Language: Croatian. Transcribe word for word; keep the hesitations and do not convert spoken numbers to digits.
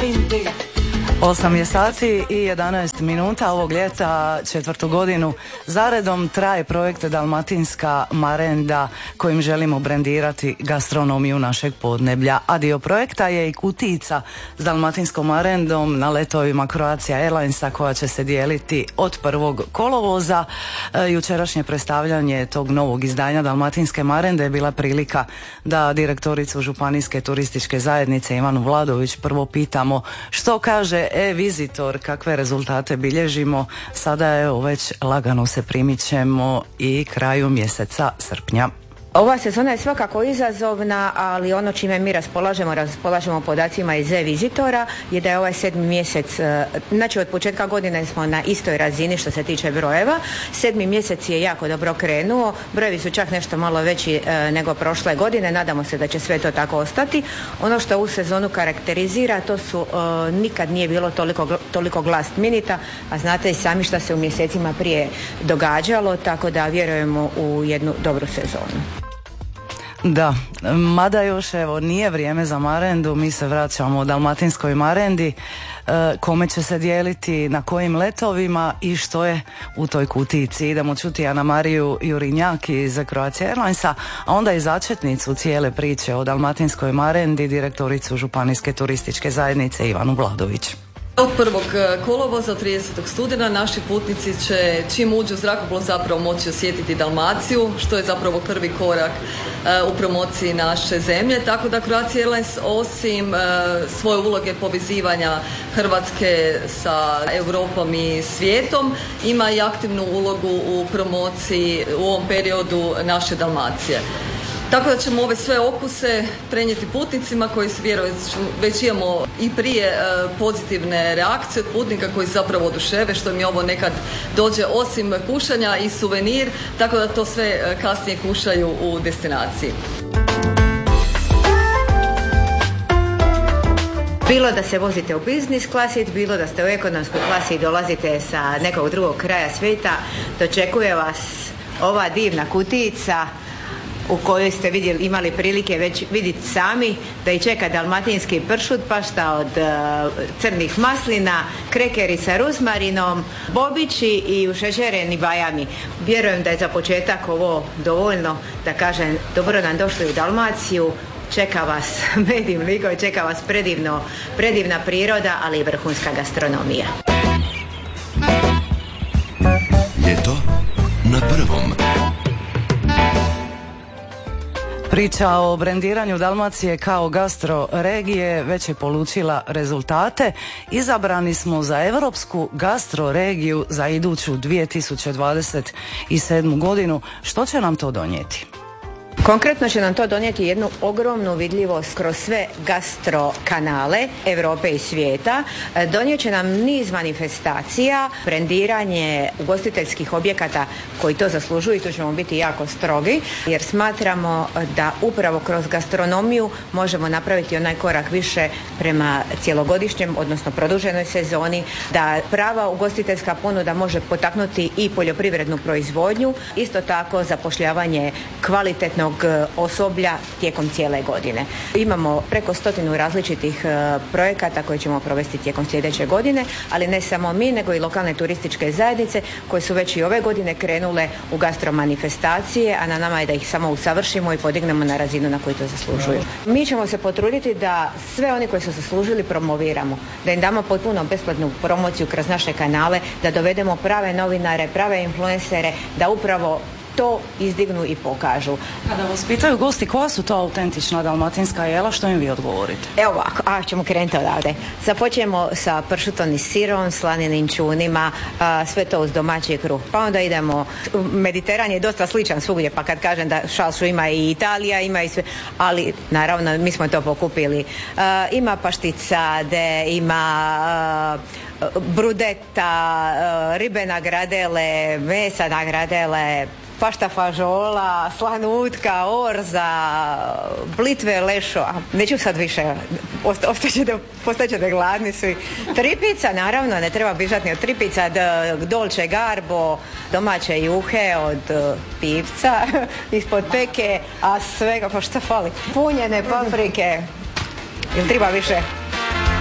osam je sati i jedanaest minuta ovog ljeta, četvrtu godinu zaredom traje projekt Dalmatinska marenda kojim želimo brendirati gastronomiju našeg podneblja, a dio projekta je i kutijica s dalmatinskom marendom na letovima Croatia Airlinesa koja će se dijeliti od prvog kolovoza. E, jučerašnje predstavljanje tog novog izdanja Dalmatinske marende je bila prilika da direktoricu Županijske turističke zajednice Ivanu Vladović prvo pitamo što kaže e-vizitor, kakve rezultate bilježimo. Sada evo već lagano se primičemo i kraju mjeseca srpnja. Ova sezona je svakako izazovna, ali ono čime mi raspolažemo, raspolažemo podacima iz e-vizitora je da je ovaj sedmi mjesec, znači od početka godine smo na istoj razini što se tiče brojeva. Sedmi mjesec je jako dobro krenuo, brojevi su čak nešto malo veći e, nego prošle godine, nadamo se da će sve to tako ostati. Ono što ovu sezonu karakterizira, to su e, nikad nije bilo toliko, toliko last minute, a znate i sami šta se u mjesecima prije događalo, tako da vjerujemo u jednu dobru sezonu. Da, mada još evo nije vrijeme za marendu, mi se vraćamo u dalmatinskoj marendi, e, kome će se dijeliti, na kojim letovima i što je u toj kutijici. Idemo čuti Ana Mariju Jurinjak iz Croatia Airlinesa, a onda i začetnicu cijele priče o dalmatinskoj marendi, direktoricu Županijske turističke zajednice Ivanu Vladović. Od prvog kolovoza, tridesetog studena, naši putnici će čim uđu u zrakoplov zapravo moći osjetiti Dalmaciju, što je zapravo prvi korak uh, u promociji naše zemlje. Tako da Croatia Airlines osim uh, svoje uloge povezivanja Hrvatske sa Europom i svijetom ima i aktivnu ulogu u promociji u ovom periodu naše Dalmacije. Tako da ćemo ove sve okuse prenijeti putnicima koji se vjerujem već imamo i prije e, pozitivne reakcije od putnika koji se zapravo oduševe što mi ovo nekad dođe osim kušanja i suvenir, tako da to sve e, kasnije kušaju u destinaciji. Bilo da se vozite u business klasi, bilo da ste u ekonomskoj klasi i dolazite sa nekog drugog kraja svijeta, dočekuje vas ova divna kutijica u kojoj ste vidjeli, imali prilike već vidjeti sami da i čeka dalmatinski pršut, pašta od uh, crnih maslina, krekeri sa ruzmarinom, bobići i ušećereni bajami. Vjerujem da je za početak ovo dovoljno da kažem dobro nam došli u Dalmaciju, čeka vas med i mliko, čeka vas predivno, predivna priroda, ali i vrhunska gastronomija. Ljeto na prvom. Priča o brendiranju Dalmacije kao gastro regije već je polučila rezultate. Izabrani smo za europsku gastro regiju za iduću dvije tisuće dvadeset sedmu godinu. Što će nam to donijeti? Konkretno će nam to donijeti jednu ogromnu vidljivost kroz sve gastro kanale Europe i svijeta. Donijet će nam niz manifestacija, brendiranje ugostiteljskih objekata koji to zaslužuju i tu ćemo biti jako strogi jer smatramo da upravo kroz gastronomiju možemo napraviti onaj korak više prema cjelogodišnjem, odnosno produženoj sezoni, da prava ugostiteljska ponuda može potaknuti i poljoprivrednu proizvodnju, isto tako zapošljavanje kvalitetnog osoblja tijekom cijele godine. Imamo preko stotinu različitih uh, projekata koje ćemo provesti tijekom sljedeće godine, ali ne samo mi, nego i lokalne turističke zajednice koje su već i ove godine krenule u gastromanifestacije, a na nama je da ih samo usavršimo i podignemo na razinu na koju to zaslužuju. Mi ćemo se potruditi da sve oni koji su zaslužili promoviramo, da im damo potpuno besplatnu promociju kroz naše kanale, da dovedemo prave novinare, prave influencere, da upravo to izdignu i pokažu. Kada vas pitaju gosti koja su to autentična dalmatinska jela, što im vi odgovorite? Evo ovako, a ćemo krenuti odavde. Započnemo sa pršutom i sirom, slaninim čunima, a, sve to uz domaći kruh. Pa onda idemo, Mediteran je dosta sličan svugdje, pa kad kažem da šalšu ima i Italija, ima i sve, ali naravno mi smo to pokupili. A, ima pašticade, ima a, brudeta, a, ribe na gradele, mesa na gradele, pašta fažola, slanutka, orza, blitve, lešo. Neću sad više, ostaćete, postaćete gladni svi. Tripica, naravno, ne treba bižati ni od tripica, dolce garbo, domaće juhe od pivca, ispod peke, a svega, pa šta fali? Punjene paprike, ili treba više?